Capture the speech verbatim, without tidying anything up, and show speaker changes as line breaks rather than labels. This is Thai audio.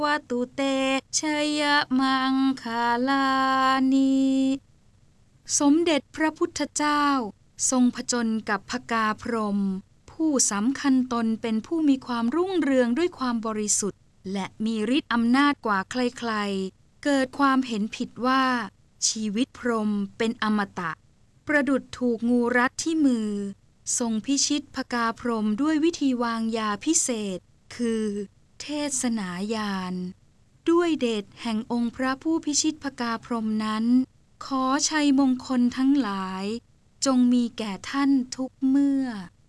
วตุเตชยมังคาลานิสมเด็จพระพุทธเจ้าทรงผจญกับพกาพรหมผู้สำคัญตนเป็นผู้มีความรุ่งเรืองด้วยความบริสุทธิ์และมีฤทธิ์อำนาจกว่าใครๆเกิดความเห็นผิดว่าชีวิตพรหมเป็นอมตะประดุจถูกงูรัดที่มือทรงพิชิตพกาพรหมด้วยวิธีวางยาพิเศษคือเทศนายานด้วยเดชแห่งองค์พระผู้พิชิตพกาพรหมนั้นขอชัยมงคลทั้งหลายจงมีแก่ท่านทุกเมื่อ